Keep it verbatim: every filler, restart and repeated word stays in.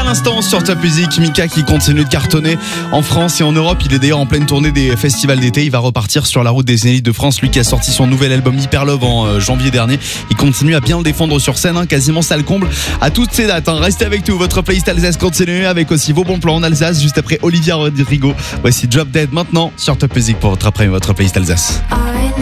l'instant sur Top Music, Mika qui continue de cartonner en France et en Europe. Il est d'ailleurs en pleine tournée des festivals d'été. Il va repartir sur la route des Zéniths de France. Lui qui a sorti son nouvel album Hyper Love en euh, janvier dernier. Il continue à bien le défendre sur scène, hein, quasiment ça le comble à toutes ces dates. Hein. Restez avec nous, votre playlist Alsace continue avec aussi vos bons plans en Alsace juste après Olivia Rodrigo. Voici Drop Dead maintenant sur Top Music pour votre après votre playlist Alsace.